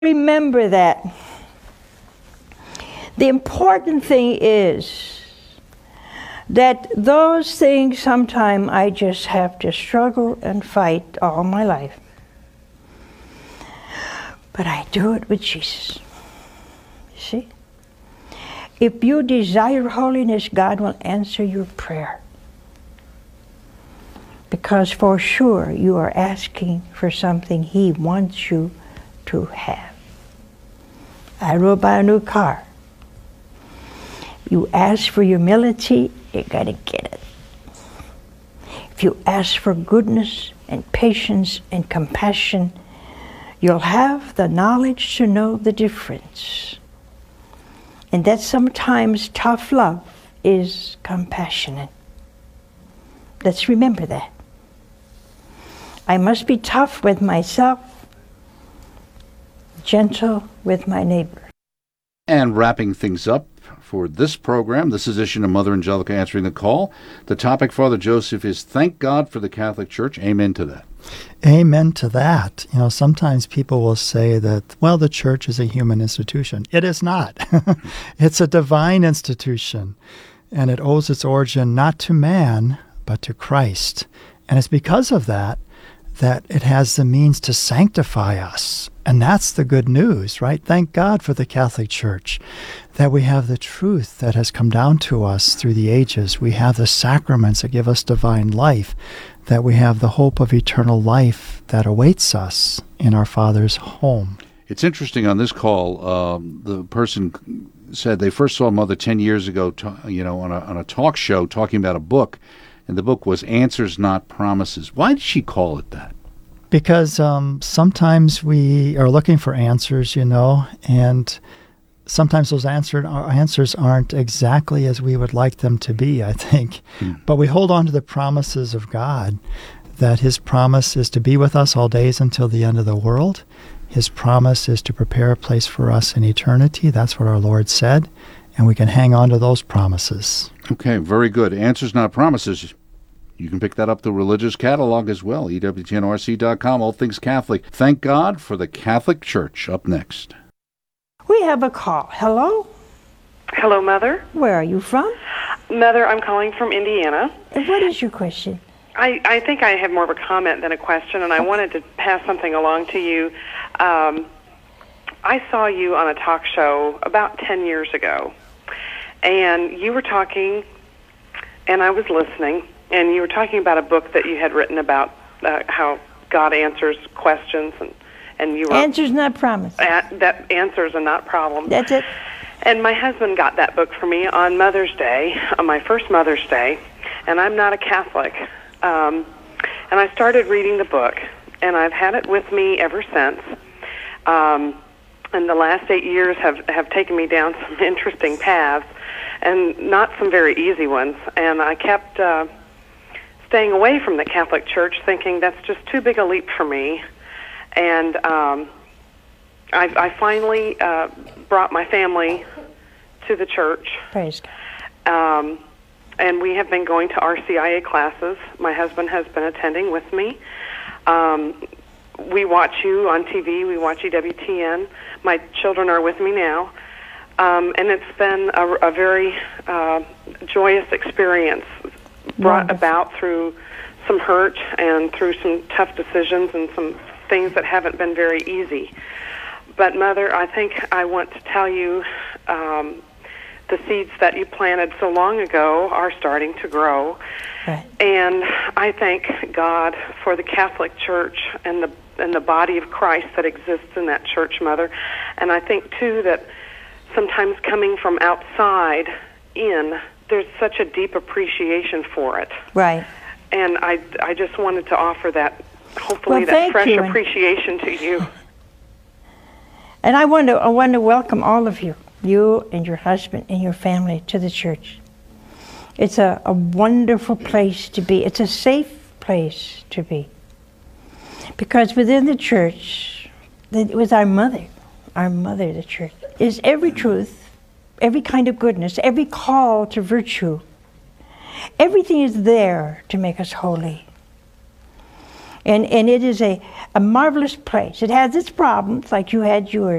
Remember that. The important thing is that those things sometimes I just have to struggle and fight all my life. But I do it with Jesus. See? If you desire holiness, God will answer your prayer. Because for sure you are asking for something He wants you to have. I will buy a new car. You ask for humility, you're going to get it. If you ask for goodness and patience and compassion, you'll have the knowledge to know the difference. And that sometimes tough love is compassionate. Let's remember that. I must be tough with myself, gentle with my neighbor. And wrapping things up for this program, this edition of Mother Angelica Answering the Call, the topic, Father Joseph, is thank God for the Catholic Church. Amen to that. Amen to that. You know, sometimes people will say that, well, the church is a human institution. It is not. It's a divine institution, and it owes its origin not to man, but to Christ. And it's because of that it has the means to sanctify us. And that's the good news, right? Thank God for the Catholic Church, that we have the truth that has come down to us through the ages. We have the sacraments that give us divine life, that we have the hope of eternal life that awaits us in our Father's home. It's interesting on this call, the person said they first saw Mother 10 years ago, on a talk show talking about a book, and the book was Answers Not Promises. Why did she call it that? Because sometimes we are looking for answers, and sometimes those answers aren't exactly as we would like them to be, I think. But we hold on to the promises of God, that His promise is to be with us all days until the end of the world. His promise is to prepare a place for us in eternity. That's what our Lord said, and we can hang on to those promises. Okay, very good. Answers Not Promises. You can pick that up the religious catalog as well, EWTNRC.com, all things Catholic. Thank God for the Catholic Church. Up next. We have a call. Hello? Hello, Mother. Where are you from? Mother, I'm calling from Indiana. What is your question? I think I have more of a comment than a question, and I wanted to pass something along to you. I saw you on a talk show about 10 years ago, and you were talking, and I was listening, and you were talking about a book that you had written about how God answers questions, and you were... Answers, not promises. That answers and not problems. That's it. And my husband got that book for me on Mother's Day, on my first Mother's Day, and I'm not a Catholic. And I started reading the book, and I've had it with me ever since. And the last 8 years have taken me down some interesting paths, and not some very easy ones. And I kept staying away from the Catholic Church, thinking that's just too big a leap for me. And I finally brought my family to the church. Praise God. And we have been going to RCIA classes. My husband has been attending with me. We watch you on TV. We watch EWTN. My children are with me now. And it's been a very joyous experience, brought about through some hurt and through some tough decisions and some things that haven't been very easy. But, Mother, I think I want to tell you the seeds that you planted so long ago are starting to grow. Right. And I thank God for the Catholic Church and the body of Christ that exists in that church, Mother. And I think, too, that sometimes coming from outside in, there's such a deep appreciation for it. Right. And I just wanted to offer that, hopefully, that fresh appreciation to you. And I want to welcome all of you and your husband and your family to the church. It's a wonderful place to be. It's a safe place to be. Because within the church, it was our mother, the church, is every truth, every kind of goodness, every call to virtue. Everything is there to make us holy. And it is a marvelous place. It has its problems, like you had yours.